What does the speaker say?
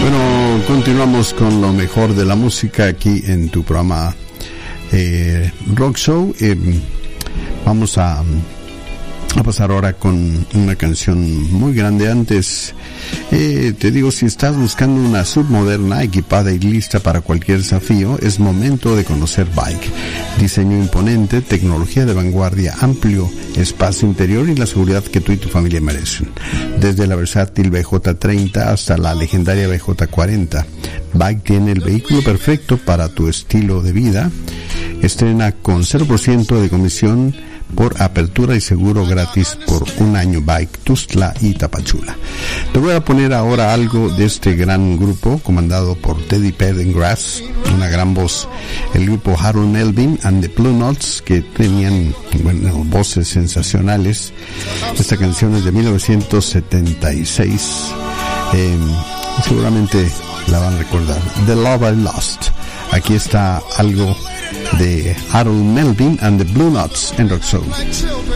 Bueno, continuamos con lo mejor de la música aquí en tu programa Rock Show. Vamos a pasar ahora con una canción muy grande. Antes, te digo, si estás buscando una submoderna, equipada y lista para cualquier desafío, es momento de conocer Bike. Diseño imponente, tecnología de vanguardia, amplio espacio interior y la seguridad que tú y tu familia merecen. Desde la versátil BJ30 hasta la legendaria BJ40, Bike tiene el vehículo perfecto para tu estilo de vida. Estrena con 0% de comisión por apertura y seguro gratis por un año. Bike, Tuxtla y Tapachula. Te voy a poner ahora algo de este gran grupo comandado por Teddy Pendergrass, una gran voz. El grupo Harold Melvin and the Blue Notes, que tenían, bueno, voces sensacionales. Esta canción es de 1976. Seguramente la van a recordar. The Love I Lost. Aquí está algo de Harold Melvin and the Blue Notes en Rock Show.